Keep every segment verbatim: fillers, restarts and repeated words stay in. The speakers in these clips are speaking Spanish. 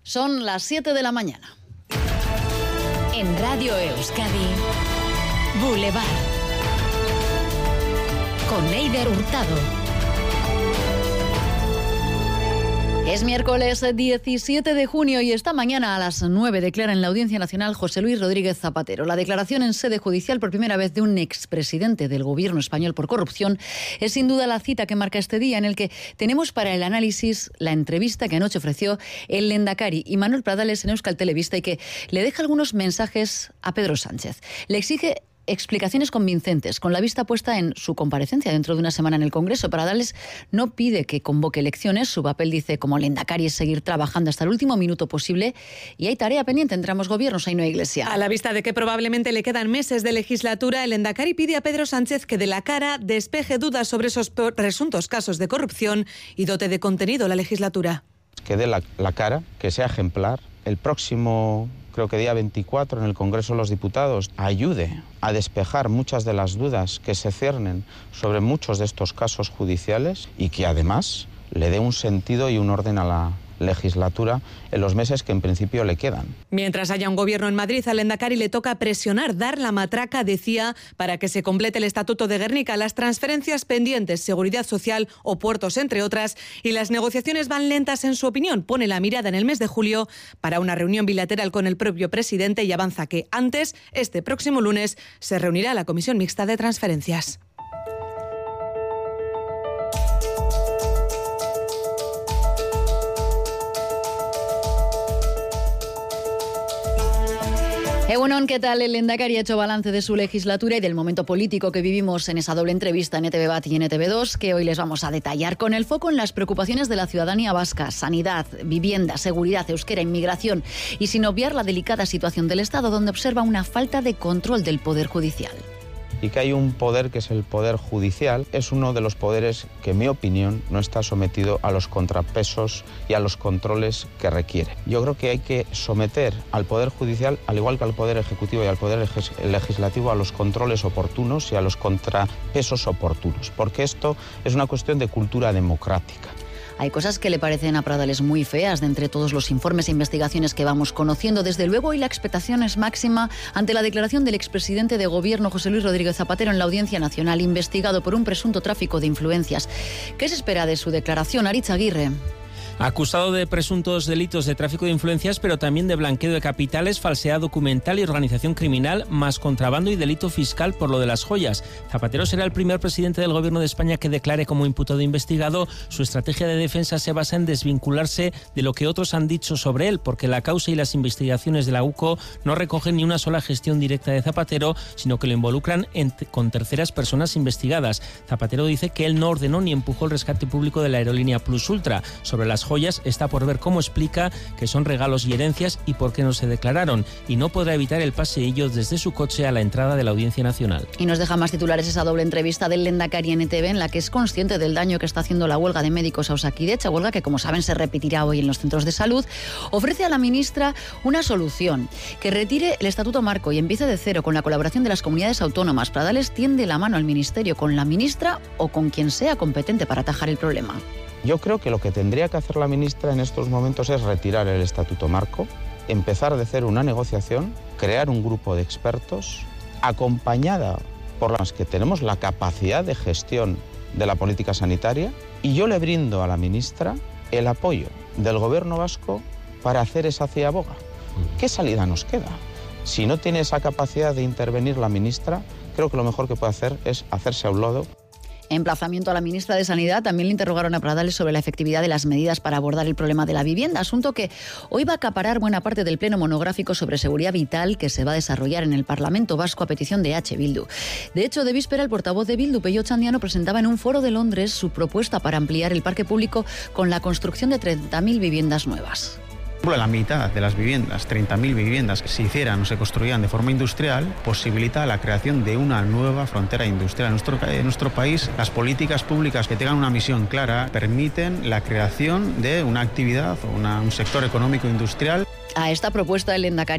Son las siete de la mañana. En Radio Euskadi, Boulevard. Con Eider Hurtado. Es miércoles diecisiete de junio y esta mañana a las nueve declara en la Audiencia Nacional José Luis Rodríguez Zapatero. La declaración en sede judicial por primera vez de un expresidente del gobierno español por corrupción es sin duda la cita que marca este día, en el que tenemos para el análisis la entrevista que anoche ofreció el Lehendakari Manuel Pradales en Euskal Telebista y que le deja algunos mensajes a Pedro Sánchez. Le exige explicaciones convincentes, con la vista puesta en su comparecencia dentro de una semana en el Congreso. Pradales no pide que convoque elecciones. Su papel, dice, como Lehendakari, es seguir trabajando hasta el último minuto posible y hay tarea pendiente entre ambos gobiernos, Ainhoa Iglesia. A la vista de que probablemente le quedan meses de legislatura, el Lehendakari pide a Pedro Sánchez que de la cara despeje dudas sobre esos presuntos casos de corrupción y dote de contenido la legislatura. Que dé la, la cara, que sea ejemplar. El próximo, creo que día veinticuatro, en el Congreso de los Diputados, ayude a despejar muchas de las dudas que se ciernen sobre muchos de estos casos judiciales y que además le dé un sentido y un orden a la legislatura en los meses que en principio le quedan. Mientras haya un gobierno en Madrid, al Lehendakari le toca presionar, dar la matraca, decía, para que se complete el Estatuto de Gernika, las transferencias pendientes, seguridad social o puertos, entre otras, y las negociaciones van lentas en su opinión. Pone la mirada en el mes de julio para una reunión bilateral con el propio presidente y avanza que antes, este próximo lunes, se reunirá la Comisión Mixta de Transferencias. Egunon, ¿qué tal? El Lehendakari ha hecho balance de su legislatura y del momento político que vivimos en esa doble entrevista en E T V Bat y en E T V dos, que hoy les vamos a detallar, con el foco en las preocupaciones de la ciudadanía vasca: sanidad, vivienda, seguridad, euskera, inmigración, y sin obviar la delicada situación del Estado, donde observa una falta de control del Poder Judicial. Y que hay un poder que es el Poder Judicial, es uno de los poderes que, en mi opinión, no está sometido a los contrapesos y a los controles que requiere. Yo creo que hay que someter al Poder Judicial, al igual que al Poder Ejecutivo y al Poder Legislativo, a los controles oportunos y a los contrapesos oportunos, porque esto es una cuestión de cultura democrática. Hay cosas que le parecen a Pradales muy feas de entre todos los informes e investigaciones que vamos conociendo. Desde luego, y la expectación es máxima ante la declaración del expresidente de Gobierno, José Luis Rodríguez Zapatero, en la Audiencia Nacional, investigado por un presunto tráfico de influencias. ¿Qué se espera de su declaración, Aritz Aguirre? Acusado de presuntos delitos de tráfico de influencias, pero también de blanqueo de capitales, falsedad documental y organización criminal, más contrabando y delito fiscal por lo de las joyas. Zapatero será el primer presidente del Gobierno de España que declare como imputado investigado. Su estrategia de defensa se basa en desvincularse de lo que otros han dicho sobre él, porque la causa y las investigaciones de la U C O no recogen ni una sola gestión directa de Zapatero, sino que lo involucran en, con terceras personas investigadas. Zapatero dice que él no ordenó ni empujó el rescate público de la aerolínea Plus Ultra. Sobre las joyas está por ver cómo explica que son regalos y herencias y por qué no se declararon, y no podrá evitar el paseillo desde su coche a la entrada de la Audiencia Nacional. Y nos deja más titulares esa doble entrevista del Lehendakari en E T V, en la que es consciente del daño que está haciendo la huelga de médicos a Osakidetza, huelga que, como saben, se repetirá hoy en los centros de salud. Ofrece a la ministra una solución: que retire el Estatuto Marco y empiece de cero con la colaboración de las comunidades autónomas. Pradales tiende la mano al Ministerio, con la ministra o con quien sea competente para atajar el problema. Yo creo que lo que tendría que hacer la ministra en estos momentos es retirar el Estatuto Marco, empezar de cero una negociación, crear un grupo de expertos, acompañada por las que tenemos la capacidad de gestión de la política sanitaria, y yo le brindo a la ministra el apoyo del Gobierno vasco para hacer esa ciaboga. ¿Qué salida nos queda? Si no tiene esa capacidad de intervenir la ministra, creo que lo mejor que puede hacer es hacerse a un lado. Emplazamiento a la ministra de Sanidad. También le interrogaron a Pradales sobre la efectividad de las medidas para abordar el problema de la vivienda, asunto que hoy va a acaparar buena parte del pleno monográfico sobre seguridad vital que se va a desarrollar en el Parlamento Vasco a petición de H. Bildu. De hecho, de víspera, el portavoz de Bildu, Pello Txandiano, presentaba en un foro de Londres su propuesta para ampliar el parque público con la construcción de treinta mil viviendas nuevas. La mitad de las viviendas, treinta mil viviendas que se hicieran o se construían de forma industrial, posibilita la creación de una nueva frontera industrial. En nuestro, en nuestro país, las políticas públicas que tengan una misión clara permiten la creación de una actividad o una, un sector económico industrial. A esta propuesta el Lehendakari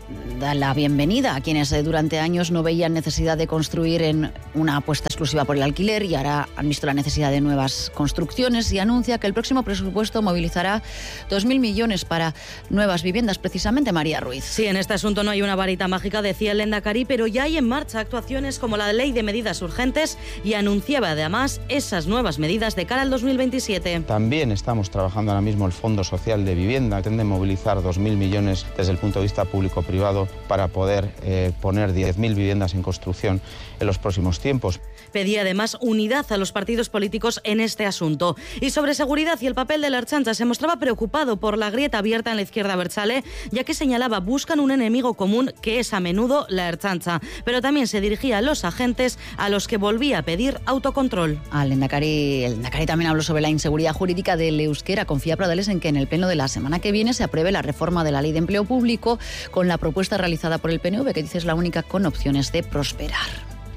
da la bienvenida a quienes eh, durante años no veían necesidad de construir en una apuesta exclusiva por el alquiler y ahora han visto la necesidad de nuevas construcciones, y anuncia que el próximo presupuesto movilizará dos mil millones para nuevas viviendas, precisamente. María Ruiz. Sí, en este asunto no hay una varita mágica, decía el Lehendakari, pero ya hay en marcha actuaciones como la Ley de Medidas Urgentes, y anunciaba además esas nuevas medidas de cara al dos mil veintisiete. También estamos trabajando ahora mismo el Fondo Social de Vivienda, que pretende movilizar dos mil millones desde el punto de vista público-privado para poder eh, poner diez mil viviendas en construcción en los próximos tiempos. Pedía además unidad a los partidos políticos en este asunto. Y sobre seguridad y el papel de la Ertzaintza, se mostraba preocupado por la grieta abierta en la izquierda abertzale, ya que señalaba buscan un enemigo común que es a menudo la Ertzaintza. Pero también se dirigía a los agentes, a los que volvía a pedir autocontrol. Al Lehendakari, el Lehendakari también habló sobre la inseguridad jurídica del euskera. Confía Pradales en que en el pleno de la semana que viene se apruebe la reforma de la Ley de Empleo Público, con la propuesta realizada por el P N V, que dice es la única con opciones de prosperar.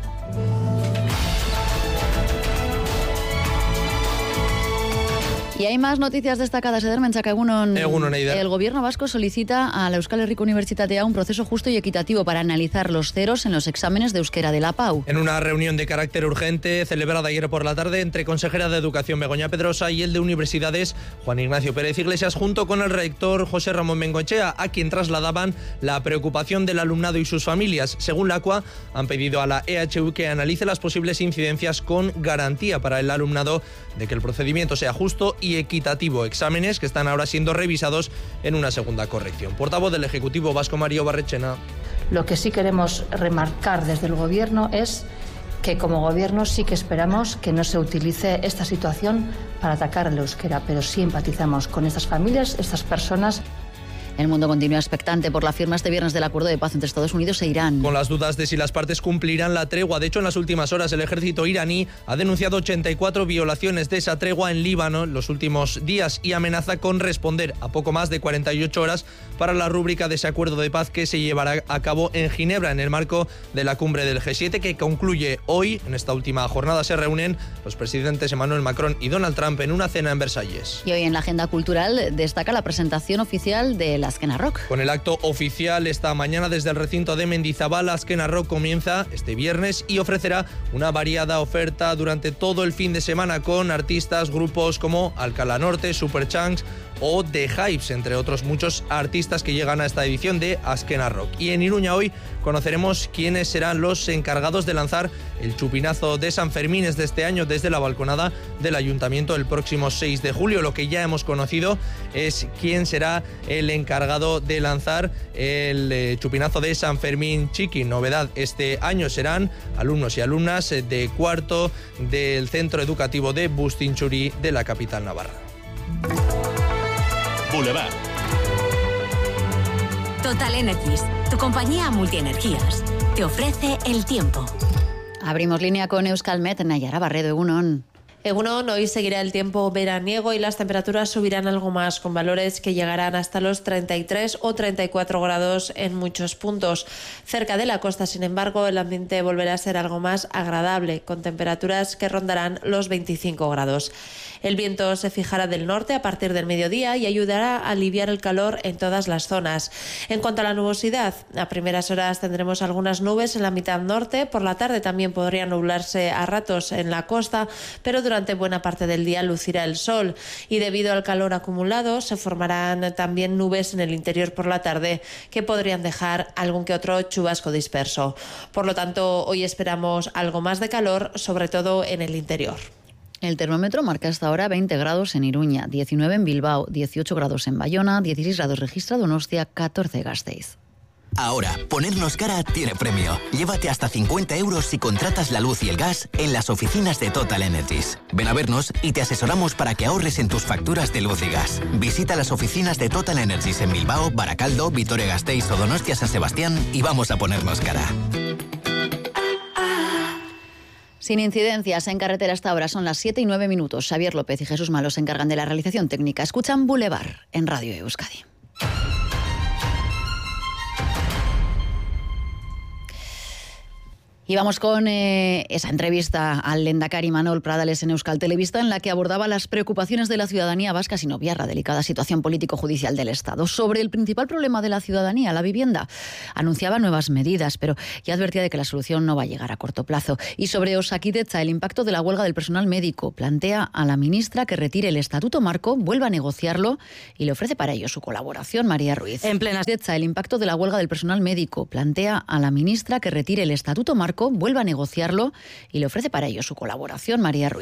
Y hay más noticias destacadas. Eder Menchaca, egunon. Egunon, Eider. El gobierno vasco solicita a la Euskal Herriko Unibertsitatea un proceso justo y equitativo para analizar los ceros en los exámenes de euskera de la P A U. En una reunión de carácter urgente celebrada ayer por la tarde entre consejera de Educación Begoña Pedrosa y el de Universidades Juan Ignacio Pérez Iglesias, junto con el rector José Ramón Bengoechea, a quien trasladaban la preocupación del alumnado y sus familias. Según la A C U A, han pedido a la E H U que analice las posibles incidencias con garantía para el alumnado de que el procedimiento sea justo y equitativo. Exámenes que están ahora siendo revisados en una segunda corrección. Portavoz del Ejecutivo vasco, Mario Barrechena. Lo que sí queremos remarcar desde el Gobierno es que como Gobierno sí que esperamos que no se utilice esta situación para atacar al euskera, pero sí empatizamos con estas familias, estas personas. El mundo continúa expectante por la firma este viernes del acuerdo de paz entre Estados Unidos e Irán. Con las dudas de si las partes cumplirán la tregua. De hecho, en las últimas horas el ejército iraní ha denunciado ochenta y cuatro violaciones de esa tregua en Líbano en los últimos días y amenaza con responder a poco más de cuarenta y ocho horas para la rúbrica de ese acuerdo de paz que se llevará a cabo en Ginebra en el marco de la cumbre del G siete, que concluye hoy. En esta última jornada se reúnen los presidentes Emmanuel Macron y Donald Trump en una cena en Versalles. Y hoy en la agenda cultural destaca la presentación oficial de la Azkena Rock. Con el acto oficial esta mañana desde el recinto de Mendizabal, Azkena Rock comienza este viernes y ofrecerá una variada oferta durante todo el fin de semana con artistas, grupos como Alcalá Norte, Superchunks o The Hypes, entre otros muchos artistas que llegan a esta edición de Azkena Rock. Y en Iruña hoy conoceremos quiénes serán los encargados de lanzar el chupinazo de San Fermín de este año desde la balconada del Ayuntamiento el próximo seis de julio. Lo que ya hemos conocido es quién será el encargado de lanzar el eh, chupinazo de San Fermín Chiqui. Novedad este año serán alumnos y alumnas de cuarto del Centro Educativo de Bustinchuri de la capital navarra. Boulevard. Total Energies, tu compañía multienergías, te ofrece el tiempo. Abrimos línea con Euskalmet, Nayara Barredo, egunon. Egunon, hoy seguirá el tiempo veraniego y las temperaturas subirán algo más, con valores que llegarán hasta los treinta y tres o treinta y cuatro grados en muchos puntos. Cerca de la costa, sin embargo, el ambiente volverá a ser algo más agradable, con temperaturas que rondarán los veinticinco grados. El viento se fijará del norte a partir del mediodía y ayudará a aliviar el calor en todas las zonas. En cuanto a la nubosidad, a primeras horas tendremos algunas nubes en la mitad norte, por la tarde también podría nublarse a ratos en la costa, pero durante buena parte del día lucirá el sol y debido al calor acumulado se formarán también nubes en el interior por la tarde que podrían dejar algún que otro chubasco disperso. Por lo tanto, hoy esperamos algo más de calor, sobre todo en el interior. El termómetro marca hasta ahora veinte grados en Iruña, diecinueve en Bilbao, dieciocho grados en Bayona, dieciséis grados registra Donostia, catorce Gasteiz. Ahora, ponernos cara tiene premio. Llévate hasta cincuenta euros si contratas la luz y el gas en las oficinas de Total Energies. Ven a vernos y te asesoramos para que ahorres en tus facturas de luz y gas. Visita las oficinas de Total Energies en Bilbao, Baracaldo, Vitoria-Gasteiz o Donostia San Sebastián y vamos a ponernos cara. Sin incidencias en carretera hasta ahora, son las siete y nueve minutos. Xavier López y Jesús Malo se encargan de la realización técnica. Escuchan Boulevard en Radio Euskadi. Y vamos con eh, esa entrevista al lehendakari Manol Pradales en Euskal Telebista, en la que abordaba las preocupaciones de la ciudadanía vasca sin obviar la delicada situación político-judicial del Estado. Sobre el principal problema de la ciudadanía, la vivienda, anunciaba nuevas medidas, pero ya advertía de que la solución no va a llegar a corto plazo. Y sobre Osakidetza, el impacto de la huelga del personal médico, plantea a la ministra que retire el Estatuto Marco, vuelva a negociarlo y le ofrece para ello su colaboración. María Ruiz. En plena el impacto de la huelga del personal médico, plantea a la ministra que retire el Estatuto Marco, vuelva a negociarlo y le ofrece para ello su colaboración. María Ruiz.